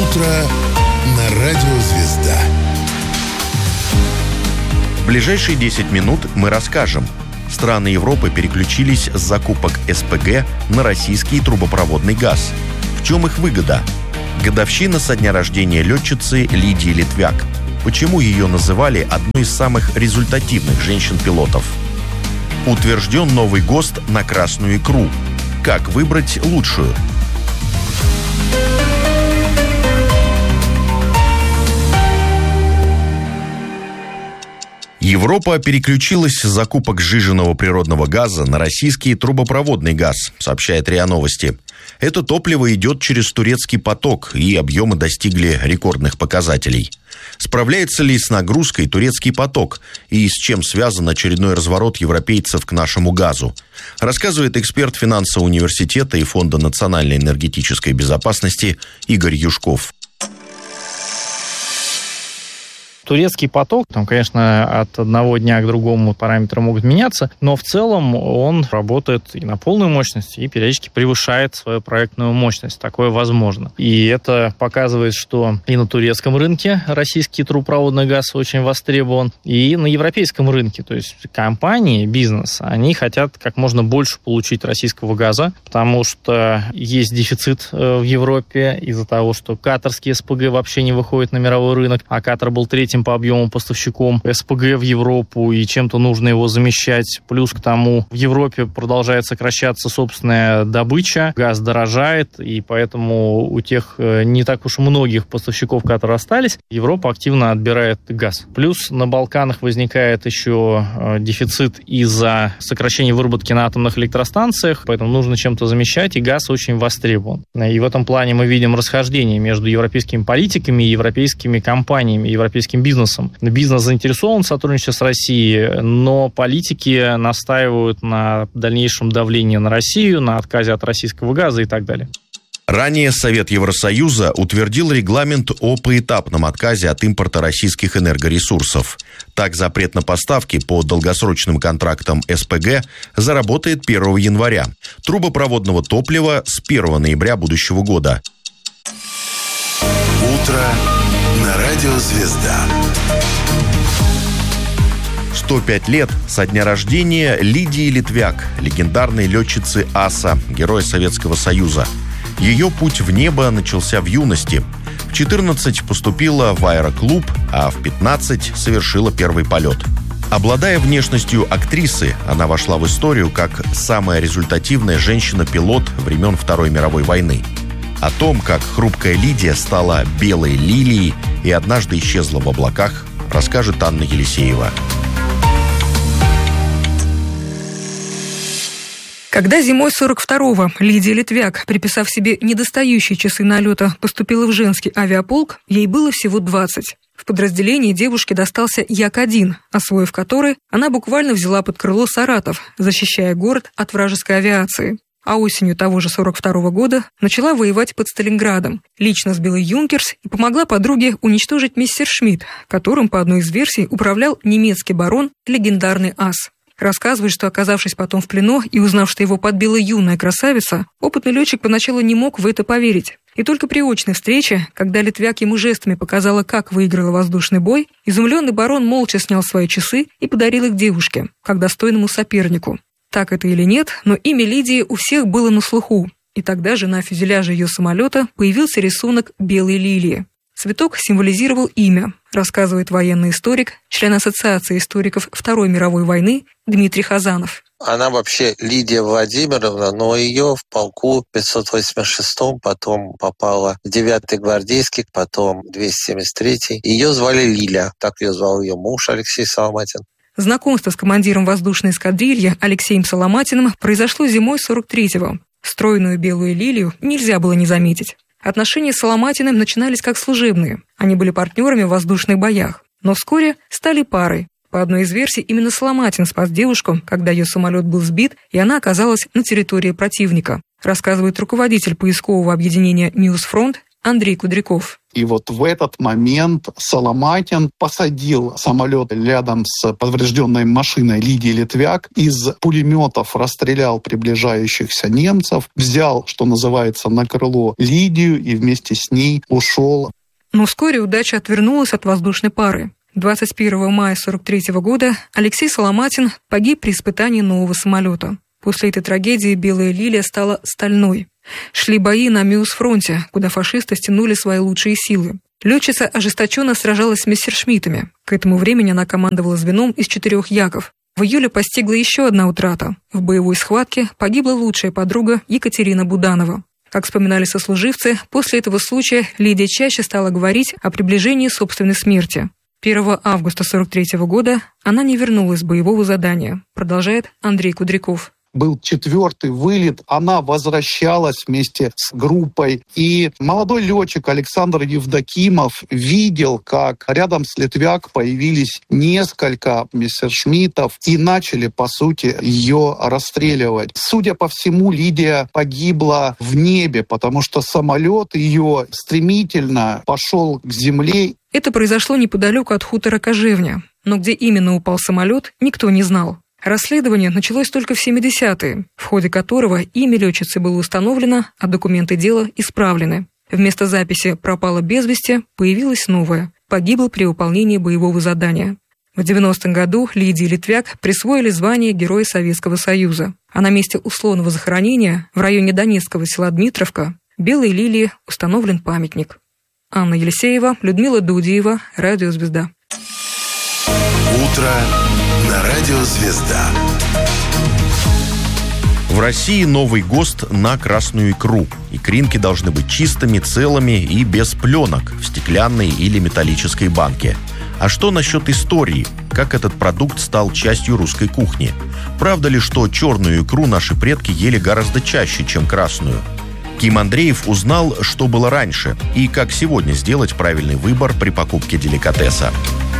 Утро на радио «Звезда». В ближайшие 10 минут мы расскажем. Страны Европы переключились с закупок СПГ на российский трубопроводный газ. В чем их выгода? Годовщина со дня рождения летчицы Лидии Литвяк. Почему ее называли одной из самых результативных женщин-пилотов? Утвержден новый ГОСТ на красную икру. Как выбрать лучшую? Европа переключилась с закупок сжиженного природного газа на российский трубопроводный газ, сообщает РИА Новости. Это топливо идет через турецкий поток, и объемы достигли рекордных показателей. Справляется ли с нагрузкой турецкий поток, и с чем связан очередной разворот европейцев к нашему газу? Рассказывает эксперт финансового университета и Фонда национальной энергетической безопасности Игорь Юшков. Турецкий поток, там, конечно, от одного дня к другому параметры могут меняться, но в целом он работает и на полную мощность, и периодически превышает свою проектную мощность. Такое возможно. И это показывает, что и на турецком рынке российский трубопроводный газ очень востребован, и на европейском рынке. То есть компании, бизнес, они хотят как можно больше получить российского газа, потому что есть дефицит в Европе из-за того, что катарские СПГ вообще не выходят на мировой рынок, а Катар был третьим по объему поставщиком СПГ в Европу, и чем-то нужно его замещать. Плюс к тому, в Европе продолжает сокращаться собственная добыча, газ дорожает, и поэтому у тех не так уж многих поставщиков, которые остались, Европа активно отбирает газ. Плюс на Балканах возникает еще дефицит из-за сокращения выработки на атомных электростанциях, поэтому нужно чем-то замещать, и газ очень востребован. И в этом плане мы видим расхождение между европейскими политиками и европейскими компаниями, европейским бизнесом. Бизнес заинтересован в сотрудничестве с Россией, но политики настаивают на дальнейшем давлении на Россию, на отказе от российского газа и так далее. Ранее Совет Евросоюза утвердил регламент о поэтапном отказе от импорта российских энергоресурсов. Так, запрет на поставки по долгосрочным контрактам СПГ заработает 1 января. Трубопроводного топлива с 1 ноября будущего года. Утро на радио «Звезда». 105 лет со дня рождения Лидии Литвяк, легендарной летчицы АСА, героя Советского Союза. Ее путь в небо начался в юности. В 14 поступила в аэроклуб, а в 15 совершила первый полет. Обладая внешностью актрисы, она вошла в историю как самая результативная женщина-пилот времен Второй мировой войны. О том, как хрупкая Лидия стала белой лилией и однажды исчезла в облаках, расскажет Анна Елисеева. Когда зимой 42-го Лидия Литвяк, приписав себе недостающие часы налета, поступила в женский авиаполк, ей было всего 20. В подразделении девушке достался Як-1, освоив который, она буквально взяла под крыло Саратов, защищая город от вражеской авиации. А осенью того же 42-го года начала воевать под Сталинградом, лично сбила Юнкерс и помогла подруге уничтожить Мессершмитт, которым, по одной из версий, управлял немецкий барон, легендарный ас. Рассказывает, что, оказавшись потом в плену и узнав, что его подбила юная красавица, опытный летчик поначалу не мог в это поверить. И только при очной встрече, когда Литвяк ему жестами показала, как выиграла воздушный бой, изумленный барон молча снял свои часы и подарил их девушке, как достойному сопернику. Так это или нет, но имя Лидии у всех было на слуху. И тогда же на фюзеляже ее самолета появился рисунок белой лилии. Цветок символизировал имя, рассказывает военный историк, член Ассоциации историков Второй мировой войны Дмитрий Хазанов. Она вообще Лидия Владимировна, но ее в полку 586-м потом попала в 9-й гвардейский, потом 273-й. Ее звали Лиля, так ее звал ее муж Алексей Соломатин. Знакомство с командиром воздушной эскадрильи Алексеем Соломатиным произошло зимой 43-го. Стройную белую лилию нельзя было не заметить. Отношения с Соломатиным начинались как служебные. Они были партнерами в воздушных боях, но вскоре стали парой. По одной из версий, именно Соломатин спас девушку, когда ее самолет был сбит, и она оказалась на территории противника. Рассказывает руководитель поискового объединения «Ньюсфронт» Андрей Кудряков. И вот в этот момент Соломатин посадил самолет рядом с поврежденной машиной Лидии Литвяк, из пулеметов расстрелял приближающихся немцев, взял, что называется, на крыло Лидию и вместе с ней ушел. Но вскоре удача отвернулась от воздушной пары. 21 мая 1943 года Алексей Соломатин погиб при испытании нового самолета. После этой трагедии «Белая лилия» стала стальной. Шли бои на Мюнхен-фронте, куда фашисты стянули свои лучшие силы. Летчица ожесточенно сражалась с мессершмиттами. К этому времени она командовала звеном из 4 яков. В июле постигла еще одна утрата. В боевой схватке погибла лучшая подруга Екатерина Буданова. Как вспоминали сослуживцы, после этого случая Лидия чаще стала говорить о приближении собственной смерти. 1 августа 1943 года она не вернулась с боевого задания, продолжает Андрей Кудряков. Был 4-й вылет, она возвращалась вместе с группой. И молодой летчик Александр Евдокимов видел, как рядом с Литвяк появились несколько мессершмиттов и начали, по сути, ее расстреливать. Судя по всему, Лидия погибла в небе, потому что самолет ее стремительно пошел к земле. Это произошло неподалеку от хутора Кожевня. Но где именно упал самолет, никто не знал. Расследование началось только в 70-е, в ходе которого имя летчицы было установлено, а документы дела исправлены. Вместо записи «пропала без вести» появилась новая «погибла при выполнении боевого задания». В 90-м году Лидии Литвяк присвоили звание Героя Советского Союза, а на месте условного захоронения в районе донецкого села Дмитровка Белой лилии установлен памятник. Анна Елисеева, Людмила Дудиева, Радио «Звезда». Утро на Радио «Звезда». В России новый ГОСТ на красную икру. Икринки должны быть чистыми, целыми и без пленок в стеклянной или металлической банке. А что насчет истории? Как этот продукт стал частью русской кухни? Правда ли, что черную икру наши предки ели гораздо чаще, чем красную? Ким Андреев узнал, что было раньше и как сегодня сделать правильный выбор при покупке деликатеса.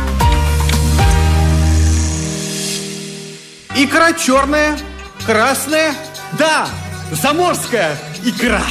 Икра черная, красная, да, заморская икра,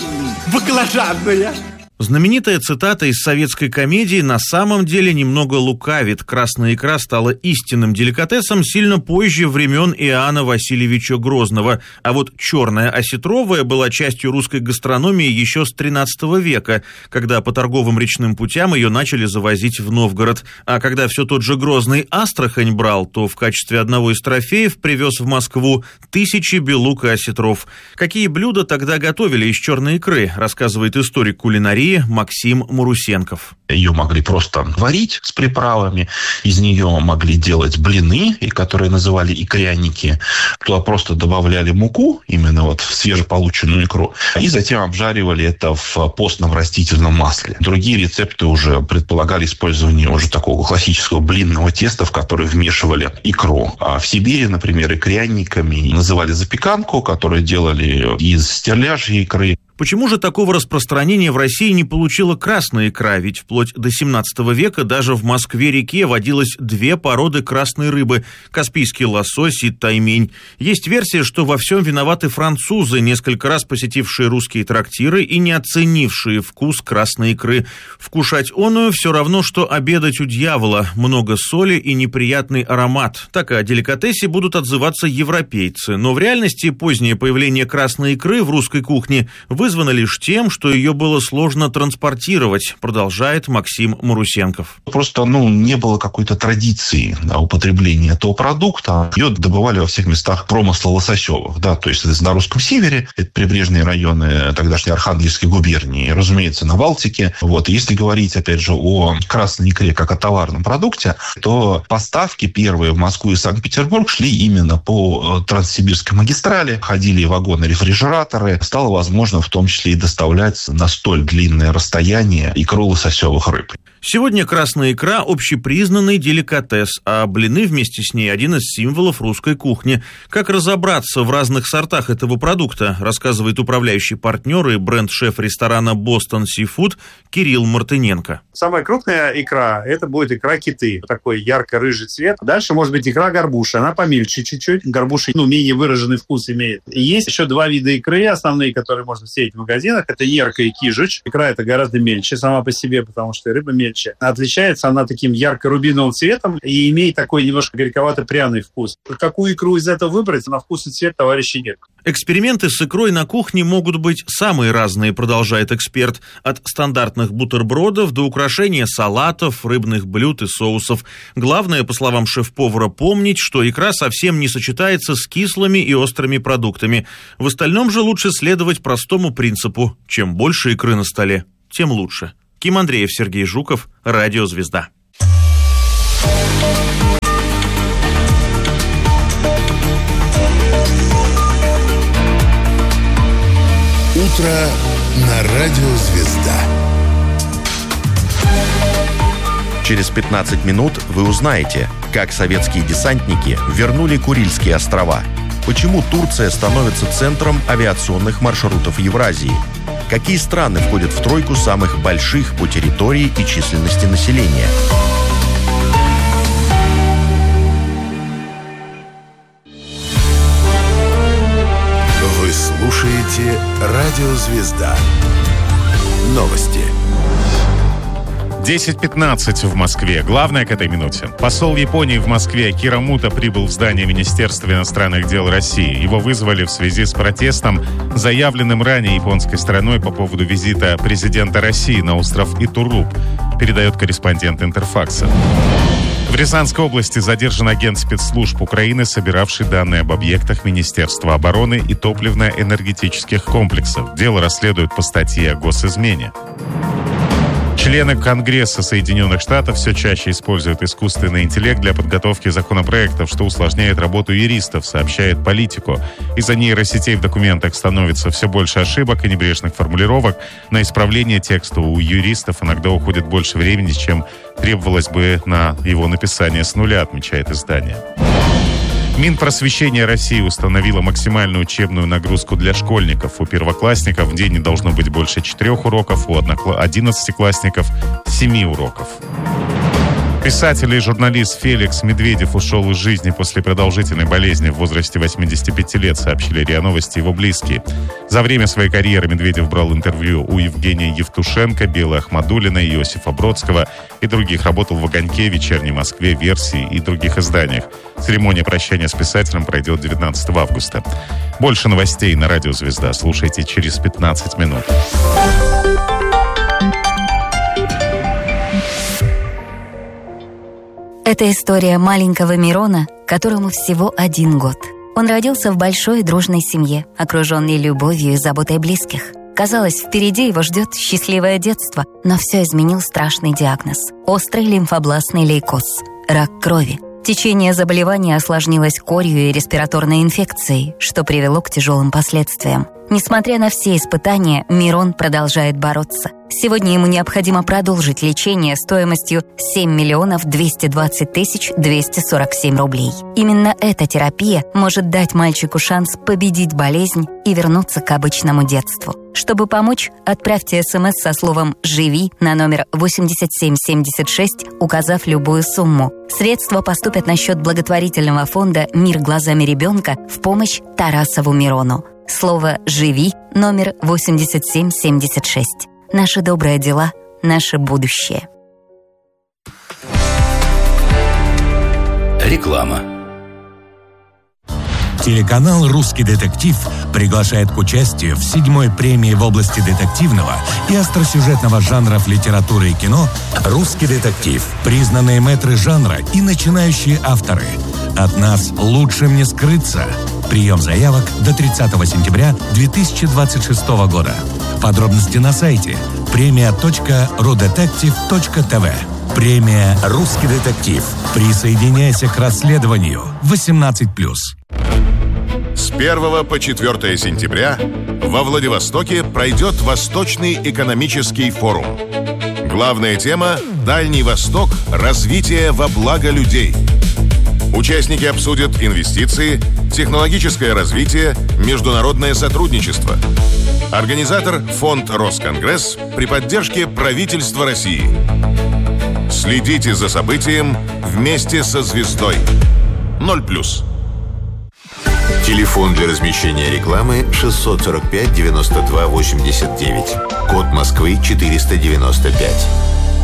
баклажанная. Знаменитая цитата из советской комедии на самом деле немного лукавит. Красная икра стала истинным деликатесом сильно позже времен Иоанна Васильевича Грозного. А вот черная осетровая была частью русской гастрономии еще с XIII века, когда по торговым речным путям ее начали завозить в Новгород. А когда все тот же Грозный Астрахань брал, то в качестве одного из трофеев привез в Москву 1000 белук и осетров. Какие блюда тогда готовили из черной икры, рассказывает историк кулинарии Максим Марусенков. Ее могли просто варить с приправами, из нее могли делать блины, которые называли икряники. Туда просто добавляли муку, именно вот в свежеполученную икру, и затем обжаривали это в постном растительном масле. Другие рецепты уже предполагали использование уже такого классического блинного теста, в которое вмешивали икру. А в Сибири, например, икряниками называли запеканку, которую делали из стерляжьей икры. Почему же такого распространения в России не получила красная икра? Ведь вплоть до 17 века даже в Москве-реке водилось 2 породы красной рыбы – каспийский лосось и таймень. Есть версия, что во всем виноваты французы, несколько раз посетившие русские трактиры и не оценившие вкус красной икры. Вкушать оную все равно, что обедать у дьявола. Много соли и неприятный аромат. Так о деликатесе будут отзываться европейцы. Но в реальности позднее появление красной икры в русской кухне вызвано лишь тем, что ее было сложно транспортировать, продолжает Максим Марусенков. Просто, не было какой-то традиции употребления этого продукта. Ее добывали во всех местах промысла лососевых. Да, то есть это на русском севере, это прибрежные районы тогдашней Архангельской губернии, разумеется, на Балтике. Если говорить, опять же, о красной икре как о товарном продукте, то поставки первые в Москву и Санкт-Петербург шли именно по Транссибирской магистрали. Ходили вагоны-рефрижераторы. Стало возможно в том числе и доставлять на столь длинное расстояние икру лососевых рыб. Сегодня красная икра – общепризнанный деликатес, а блины вместе с ней – один из символов русской кухни. Как разобраться в разных сортах этого продукта, рассказывает управляющий партнер и бренд-шеф ресторана «Бостон Сифуд» Кирилл Мартыненко. Самая крупная икра – это будет икра киты, такой ярко-рыжий цвет. Дальше может быть икра горбуши, она помельче чуть-чуть. Горбуша, менее выраженный вкус имеет. И есть еще два вида икры основные, которые можно встретить в магазинах. Это нерка и кижич. Икра это гораздо мельче сама по себе, потому что и рыба мельче. Отличается она таким ярко-рубиновым цветом и имеет такой немножко горьковато-пряный вкус. Какую икру из этого выбрать, на вкус и цвет товарищей нет. Эксперименты с икрой на кухне могут быть самые разные, продолжает эксперт. От стандартных бутербродов до украшения салатов, рыбных блюд и соусов. Главное, по словам шеф-повара, помнить, что икра совсем не сочетается с кислыми и острыми продуктами. В остальном же лучше следовать простому принципу. Чем больше икры на столе, тем лучше. Ким Андреев, Сергей Жуков, Радио «Звезда». Утро на Радио «Звезда». Через 15 минут вы узнаете, как советские десантники вернули Курильские острова, почему Турция становится центром авиационных маршрутов Евразии, какие страны входят в тройку самых больших по территории и численности населения. Вы слушаете Радио «Звезда». Новости. 10:15 в Москве. Главное к этой минуте. Посол Японии в Москве Киро Муто прибыл в здание Министерства иностранных дел России. Его вызвали в связи с протестом, заявленным ранее японской стороной по поводу визита президента России на остров Итуруп, передает корреспондент Интерфакса. В Рязанской области задержан агент спецслужб Украины, собиравший данные об объектах Министерства обороны и топливно-энергетических комплексов. Дело расследуют по статье о госизмене. Члены Конгресса Соединенных Штатов все чаще используют искусственный интеллект для подготовки законопроектов, что усложняет работу юристов, сообщает Политико. Из-за нейросетей в документах становится все больше ошибок и небрежных формулировок. На исправление текста у юристов иногда уходит больше времени, чем требовалось бы на его написание с нуля, отмечает издание. Минпросвещение России установило максимальную учебную нагрузку для школьников. У первоклассников в день не должно быть больше 4 уроков, у 11-классников 7 уроков. Писатель и журналист Феликс Медведев ушел из жизни после продолжительной болезни в возрасте 85 лет, сообщили РИА Новости его близкие. За время своей карьеры Медведев брал интервью у Евгения Евтушенко, Беллы Ахмадуллиной, Иосифа Бродского и других. Работал в «Огоньке», «Вечерней Москве», «Версии» и других изданиях. Церемония прощания с писателем пройдет 19 августа. Больше новостей на Радио «Звезда» слушайте через 15 минут. Это история маленького Мирона, которому всего 1 год. Он родился в большой и дружной семье, окруженный любовью и заботой близких. Казалось, впереди его ждет счастливое детство, но все изменил страшный диагноз – острый лимфобластный лейкоз – рак крови. Течение заболевания осложнилось корью и респираторной инфекцией, что привело к тяжелым последствиям. Несмотря на все испытания, Мирон продолжает бороться. Сегодня ему необходимо продолжить лечение стоимостью 7 220 247 рублей. Именно эта терапия может дать мальчику шанс победить болезнь и вернуться к обычному детству. Чтобы помочь, отправьте СМС со словом «Живи» на номер 8776, указав любую сумму. Средства поступят на счет благотворительного фонда «Мир глазами ребенка» в помощь Тарасову Мирону. Слово «Живи» номер 8776. Наши добрые дела, наше будущее. Реклама. Телеканал «Русский детектив» приглашает к участию в 7-й премии в области детективного и остросюжетного жанров литературы и кино «Русский детектив». Признанные мэтры жанра и начинающие авторы. От нас лучшим не скрыться. Прием заявок до 30 сентября 2026 года. Подробности на сайте premia.rudetective.tv. Премия «Русский детектив». Присоединяйся к расследованию. 18+. С 1 по 4 сентября во Владивостоке пройдет Восточный экономический форум. Главная тема – Дальний Восток. Развитие во благо людей. Участники обсудят инвестиции, технологическое развитие, международное сотрудничество. Организатор – Фонд Росконгресс при поддержке правительства России. Следите за событием вместе со звездой. 0+. Телефон для размещения рекламы 645 92 89. Код Москвы 495.